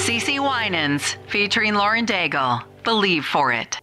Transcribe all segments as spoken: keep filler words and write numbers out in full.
CeCe Winans, featuring Lauren Daigle. Believe for it.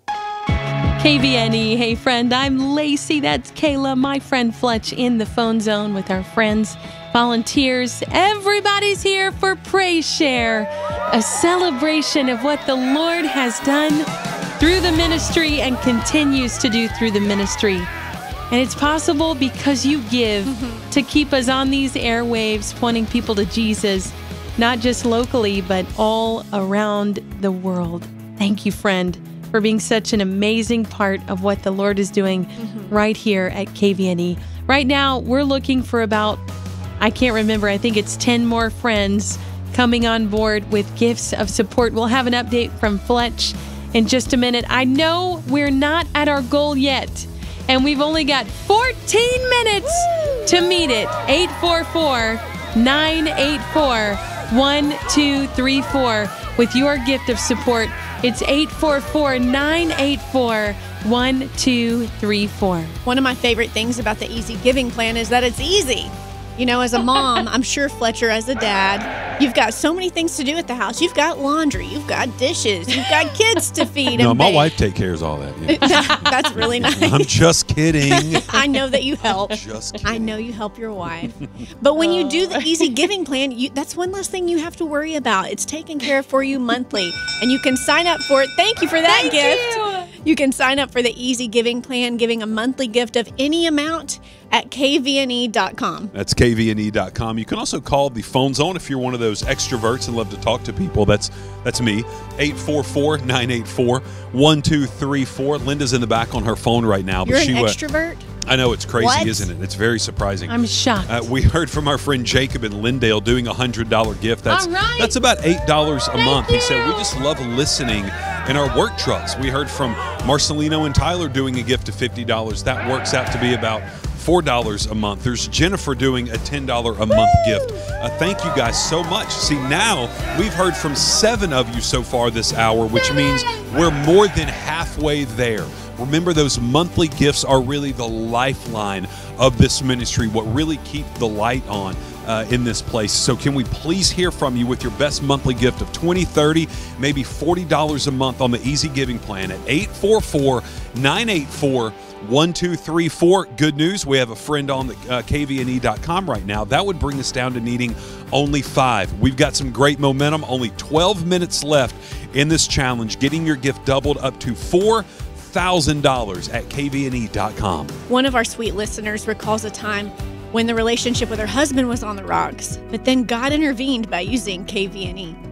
K V N E. Hey, friend, I'm Lacey. That's Kayla, my friend Fletch, in the phone zone with our friends, volunteers. Everybody's here for Praise Share, a celebration of what the Lord has done through the ministry and continues to do through the ministry. And it's possible because you give mm-hmm. to keep us on these airwaves, pointing people to Jesus, not just locally, but all around the world. Thank you, friend, for being such an amazing part of what the Lord is doing mm-hmm. right here at K V N E. Right now, we're looking for about, I can't remember, I think it's ten more friends coming on board with gifts of support. We'll have an update from Fletch in just a minute. I know we're not at our goal yet, and we've only got fourteen minutes Woo! To meet it. eight four four, nine eight four, one two three four with your gift of support. It's eight four four, nine eight four, one two three four. One of my favorite things about the Easy Giving Plan is that it's easy. You know, as a mom, I'm sure Fletcher, as a dad, you've got so many things to do at the house. You've got laundry, you've got dishes, you've got kids to feed. No, and my bake. wife takes care of all that. Yeah. That's really nice. I'm just kidding. I know that you help. Just kidding. I know you help your wife. But when oh. you do the Easy Giving Plan, you, that's one less thing you have to worry about. It's taken care of for you monthly, and you can sign up for it. Thank you for that Thank gift. You. You can sign up for the Easy Giving Plan, giving a monthly gift of any amount at K V N E dot com. That's K V N E dot com. You can also call the phone zone if you're one of those extroverts and love to talk to people. That's that's me. eight four four, nine eight four, one two three four. Linda's in the back on her phone right now. But You're she, an extrovert? Uh, I know, it's crazy, What? isn't it? It's very surprising. I'm shocked. Uh, we heard from our friend Jacob in Lindale doing a one hundred dollars gift. That's, All right. that's about eight dollars a Thank month. He said, you. we just love listening in our work trucks. We heard from Marcelino and Tyler doing a gift of fifty dollars. That works out to be about four dollars a month. There's Jennifer doing a ten dollars a month Woo! gift. Uh, thank you guys so much. See, now we've heard from seven of you so far this hour, which means we're more than halfway there. Remember, those monthly gifts are really the lifeline of this ministry, what really keep the light on uh, in this place. So can we please hear from you with your best monthly gift of twenty, thirty, maybe forty dollars a month on the Easy Giving Plan at eight four four, nine eight four, one two three four. Good news, we have a friend on the uh, K V N E dot com right now. That would bring us down to needing only five. We've got some great momentum, only twelve minutes left in this challenge, getting your gift doubled up to four thousand dollars at K V N E dot com. One of our sweet listeners recalls a time when the relationship with her husband was on the rocks, but then God intervened by using K V N E.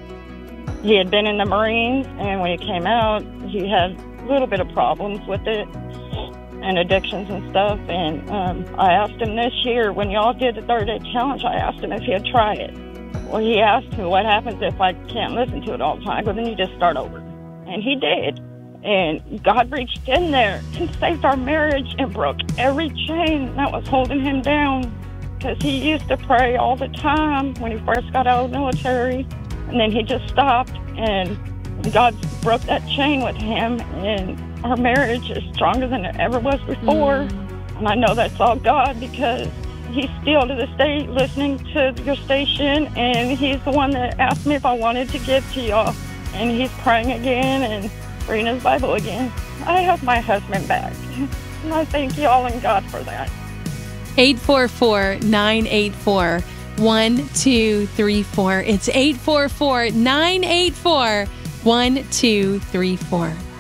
He had been in the Marines, and when he came out, he had a little bit of problems with it and addictions and stuff. And um, I asked him this year, when y'all did the thirty-day challenge, I asked him if he'd try it. Well, he asked me, what happens if I can't listen to it all the time? Well, then you just start over. And he did. And God reached in there and saved our marriage and broke every chain that was holding him down. Because he used to pray all the time when he first got out of the military. And then he just stopped, and God broke that chain with him. And our marriage is stronger than it ever was before. Mm. And I know that's all God, because he's still to this day listening to your station. And he's the one that asked me if I wanted to give to y'all. And he's praying again and reading his Bible again. I have my husband back. And I thank you all and God for that. eight four four, nine eight four, one two three four. It's eight four four, nine eight four, one two three four.